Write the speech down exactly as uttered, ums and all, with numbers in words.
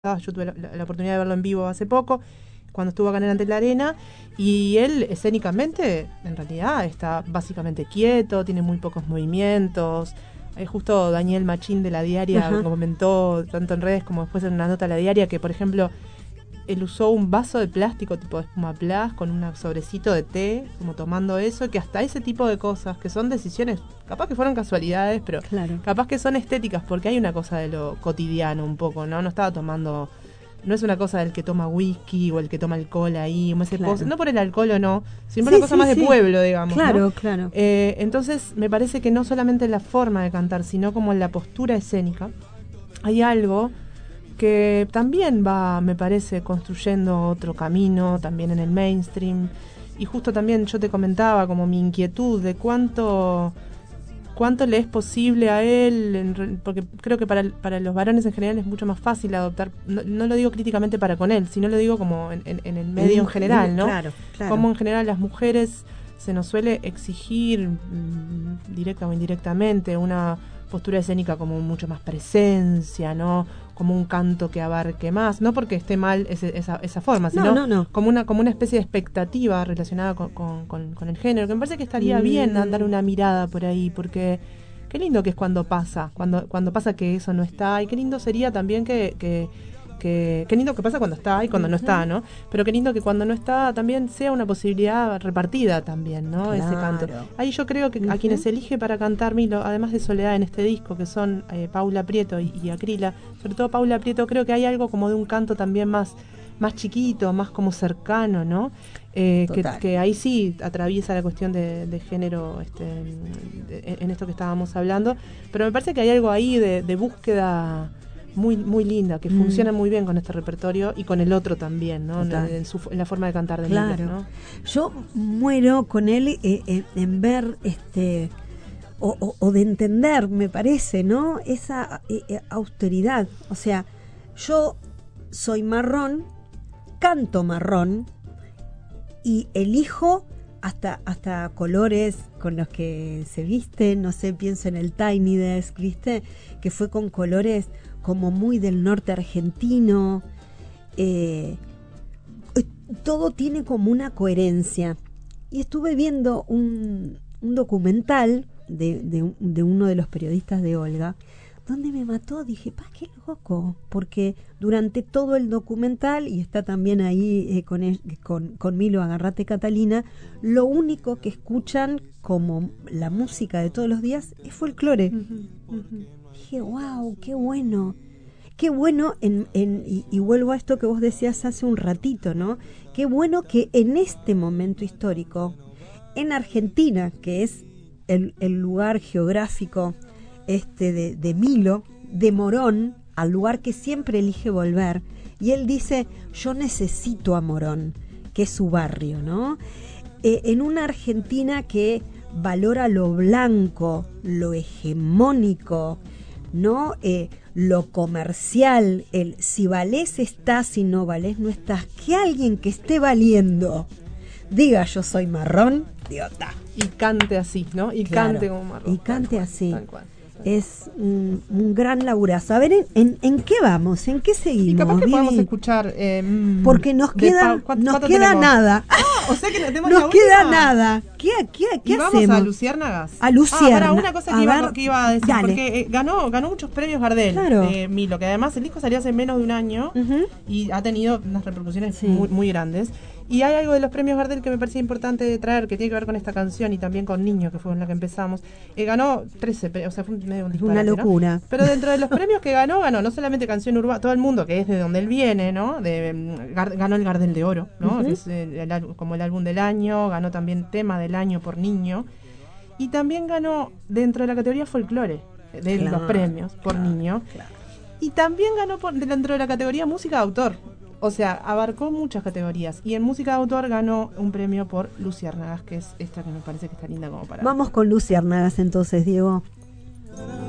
Yo tuve la, la, la oportunidad de verlo en vivo hace poco, cuando estuvo acá en Ante la Arena, y él escénicamente, en realidad, está básicamente quieto, tiene muy pocos movimientos. Eh, justo Daniel Machín de La Diaria Ajá. comentó, tanto en redes como después en una nota de La Diaria, que por ejemplo, él usó un vaso de plástico tipo de espuma plus con un sobrecito de té, como tomando eso, que hasta ese tipo de cosas, que son decisiones, capaz que fueron casualidades, pero claro. capaz que son estéticas, porque hay una cosa de lo cotidiano un poco, ¿no? No estaba tomando, no es una cosa del que toma whisky o el que toma alcohol ahí, o ese claro. cosa, no por el alcohol o no, sino sí, una cosa sí, más sí. de pueblo, digamos. Claro, ¿no? claro. Eh, entonces, me parece que no solamente en la forma de cantar, sino como en la postura escénica, hay algo que también va, me parece, construyendo otro camino, también en el mainstream. Y justo también yo te comentaba como mi inquietud de cuánto cuánto le es posible a él, porque creo que para, para los varones en general es mucho más fácil adoptar, no, no lo digo críticamente para con él, sino lo digo como en, en, en el medio en general, ¿no? Claro, claro. Como en general las mujeres se nos suele exigir, mmm, directa o indirectamente, una postura escénica como mucho más presencia, ¿no? Como un canto que abarque más, no porque esté mal ese, esa, esa forma, sino no, no, no. como una como una especie de expectativa relacionada con, con, con, con el género, que me parece que estaría mm. bien dar una mirada por ahí, porque qué lindo que es cuando pasa, cuando cuando pasa que eso no está, y qué lindo sería también que... que Que, qué lindo que pasa cuando está y cuando uh-huh. no está, ¿no? Pero qué lindo que cuando no está también sea una posibilidad repartida también, ¿no? Claro. Ese canto. Ahí yo creo que uh-huh. a quienes elige para cantar Milo, además de Soledad en este disco, que son eh, Paula Prieto y, y Acrila, sobre todo Paula Prieto, creo que hay algo como de un canto también más, más chiquito, más como cercano, ¿no? Eh, que, que ahí sí atraviesa la cuestión de, de género este, de, en esto que estábamos hablando, pero me parece que hay algo ahí de, de búsqueda muy muy linda, que mm. funciona muy bien con este repertorio y con el otro también, ¿no? En, en, su, en la forma de cantar de claro. Miller, ¿no? Yo muero con él eh, eh, en ver este o, o, o de entender, me parece, ¿no? Esa eh, eh, austeridad. O sea, yo soy marrón, canto marrón y elijo hasta hasta colores con los que se visten, no sé, pienso en el Tiny Desk, ¿viste? Que fue con colores como muy del norte argentino, eh, todo tiene como una coherencia. Y estuve viendo un, un documental de, de, de uno de los periodistas de Olga, donde me mató, dije, pa, qué loco, porque durante todo el documental, y está también ahí eh, con, el, con, con Milo, Agarrate Catalina, lo único que escuchan como la música de todos los días es folclore. Uh-huh, uh-huh. Dije, wow, qué bueno, qué bueno, en, en, y, y vuelvo a esto que vos decías hace un ratito, ¿no? Qué bueno que en este momento histórico, en Argentina, que es el, el lugar geográfico este de, de Milo, de Morón, al lugar que siempre elige volver, y él dice, yo necesito a Morón, que es su barrio, ¿no? Eh, en una Argentina que valora lo blanco, lo hegemónico, ¿no? Eh, lo comercial, el si valés estás, si no valés no estás, que alguien que esté valiendo diga yo soy marrón, digo, ta. Y cante así, ¿no? Y claro, cante como marrón. Y cante tal así. Cual, tal cual. Es un, un gran laburazo. A ver, ¿en, en, ¿en qué vamos? ¿En qué seguimos? Y capaz que Vivi? podemos escuchar... Eh, Porque nos queda, pa- ¿cuánto, nos cuánto queda tenemos? nada. Ah, o sea que tenemos nos la queda última. nada. ¿Qué, qué, qué y hacemos? vamos a Luciérnagas. A Luciérnagas. Ah, para una cosa que, a iba, ver, que iba a decir, dale. porque eh, ganó ganó muchos premios Gardel, claro. eh, Milo, que además el disco salió hace menos de un año uh-huh. y ha tenido unas repercusiones sí. muy, muy grandes. Y hay algo de los premios Gardel que me parecía importante traer, que tiene que ver con esta canción y también con Niño, que fue con la que empezamos. Eh, ganó trece, o sea, fue medio un disparate, una locura. ¿no? Pero dentro de los premios que ganó, ganó no solamente canción urbana, todo el mundo, que es de donde él viene, ¿no? De, Gar, ganó el Gardel de Oro, ¿no? Uh-huh. Que es el, el, como el álbum del año, ganó también tema del año por Niño. Y también ganó dentro de la categoría folclore, de claro, los premios por claro, Niño. Claro. Y también ganó por, dentro de la categoría música de autor. O sea, abarcó muchas categorías. Y en música de autor ganó un premio por Luciérnagas, que es esta que me parece que está linda como para... Vamos con Luciérnagas entonces, Diego.